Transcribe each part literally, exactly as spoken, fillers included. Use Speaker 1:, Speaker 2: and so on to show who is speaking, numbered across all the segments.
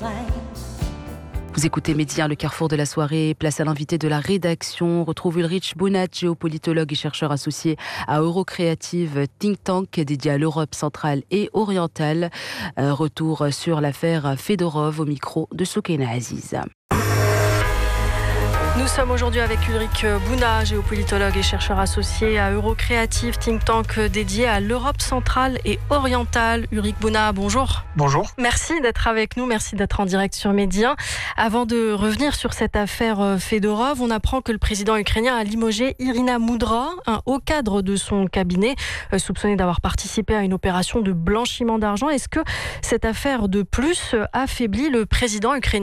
Speaker 1: Vous écoutez Média, le carrefour de la soirée. Place à l'invité de la rédaction. On retrouve Ulrich Bounat, géopolitologue et chercheur associé à Eurocreative, think tank dédié à l'Europe centrale et orientale. Un retour sur l'affaire Fedorov au micro de Soukaina Aziz.
Speaker 2: Nous sommes aujourd'hui avec Ulrich Bounat, géopolitologue et chercheur associé à Eurocreative, think tank dédié à l'Europe centrale et orientale. Ulrich Bounat, bonjour.
Speaker 3: Bonjour.
Speaker 2: Merci d'être avec nous, merci d'être en direct sur Média. Avant de revenir sur cette affaire Fedorov, on apprend que le président ukrainien a limogé Irina Moudra, un haut cadre de son cabinet, soupçonné d'avoir participé à une opération de blanchiment d'argent. Est-ce que cette affaire de plus affaiblit le président ukrainien ?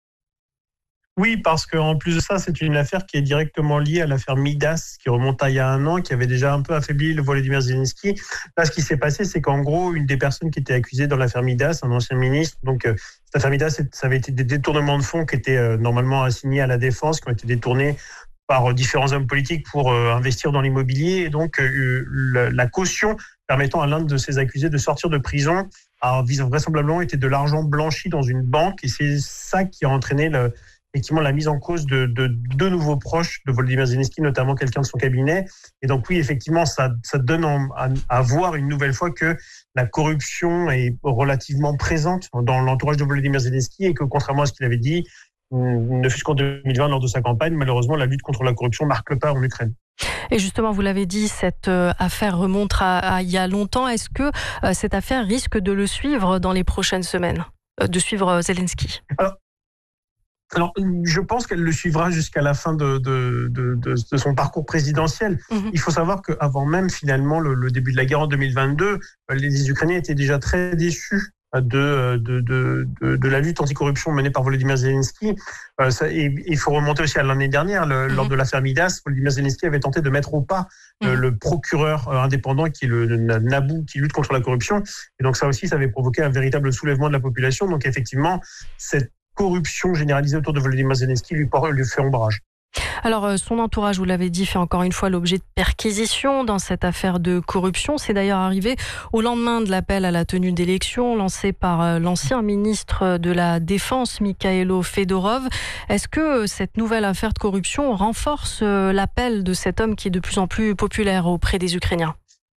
Speaker 3: Oui, parce qu'en plus de ça, c'est une affaire qui est directement liée à l'affaire Midas, qui remonte à il y a un an, qui avait déjà un peu affaibli le Volodymyr Zelensky. Là, ce qui s'est passé, c'est qu'en gros, une des personnes qui était accusée dans l'affaire Midas, un ancien ministre, donc euh, cette affaire Midas, ça avait été des détournements de fonds qui étaient euh, normalement assignés à la défense, qui ont été détournés par euh, différents hommes politiques pour euh, investir dans l'immobilier. Et donc, euh, la, la caution permettant à l'un de ces accusés de sortir de prison a vraisemblablement été de l'argent blanchi dans une banque. Et c'est ça qui a entraîné le effectivement la mise en cause de deux de nouveaux proches de Volodymyr Zelensky, notamment quelqu'un de son cabinet. Et donc oui, effectivement, ça, ça donne en, à, à voir une nouvelle fois que la corruption est relativement présente dans l'entourage de Volodymyr Zelensky et que contrairement à ce qu'il avait dit, ne fût-ce qu'en deux mille vingt lors de sa campagne, malheureusement, la lutte contre la corruption marque le pas en Ukraine.
Speaker 2: Et justement, vous l'avez dit, cette euh, affaire remonte à, à il y a longtemps. Est-ce que euh, cette affaire risque de le suivre dans les prochaines semaines, euh, de suivre euh, Zelensky ?
Speaker 3: Alors, Alors, je pense qu'elle le suivra jusqu'à la fin de, de, de, de, de son parcours présidentiel. Mmh. Il faut savoir qu'avant même, finalement, le, le début de la guerre en deux mille vingt-deux, les Ukrainiens étaient déjà très déçus de, de, de, de, de la lutte anticorruption menée par Volodymyr Zelensky. Euh, ça, et il faut remonter aussi à l'année dernière, le, mmh. lors de l'affaire Midas, Volodymyr Zelensky avait tenté de mettre au pas mmh. euh, le procureur euh, indépendant qui est le, le Nabou, qui lutte contre la corruption. Et donc ça aussi, ça avait provoqué un véritable soulèvement de la population. Donc effectivement, cette corruption généralisée autour de Volodymyr Zelensky lui, lui fait ombrage.
Speaker 2: Alors, son entourage, vous l'avez dit, fait encore une fois l'objet de perquisitions dans cette affaire de corruption. C'est d'ailleurs arrivé au lendemain de l'appel à la tenue d'élections lancé par l'ancien ministre de la Défense, Mikhailo Fedorov. Est-ce que cette nouvelle affaire de corruption renforce l'appel de cet homme qui est de plus en plus populaire auprès des Ukrainiens ?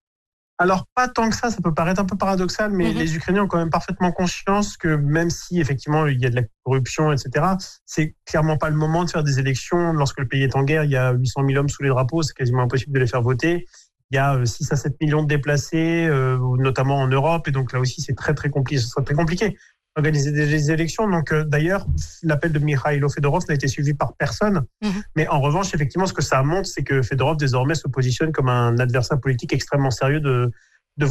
Speaker 3: Alors, pas tant que ça, ça peut paraître un peu paradoxal, mais mmh. les Ukrainiens ont quand même parfaitement conscience que même si, effectivement, il y a de la corruption, et cetera, c'est clairement pas le moment de faire des élections. Lorsque le pays est en guerre, il y a huit cent mille hommes sous les drapeaux, c'est quasiment impossible de les faire voter. Il y a six à sept millions de déplacés, euh, notamment en Europe, et donc là aussi, c'est très, très compliqué. Ce sera très compliqué organiser des élections. Donc, euh, d'ailleurs, l'appel de Mikhailo Fedorov n'a été suivi par personne. Mmh. Mais en revanche, effectivement, ce que ça montre, c'est que Fedorov, désormais, se positionne comme un adversaire politique extrêmement sérieux de,